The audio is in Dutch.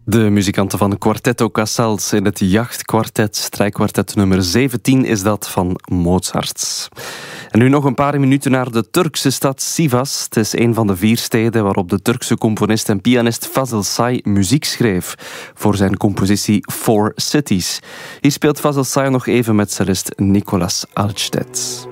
De muzikanten van Quartetto Casals in het Jachtkwartet, strijkkwartet nummer 17 is dat van Mozart. En nu nog een paar minuten naar de Turkse stad Sivas. Het is een van de 4 steden waarop de Turkse componist en pianist Fazıl Say muziek schreef voor zijn compositie Four Cities. Hier speelt Fazıl Say nog even met cellist Nicolas Altstedt.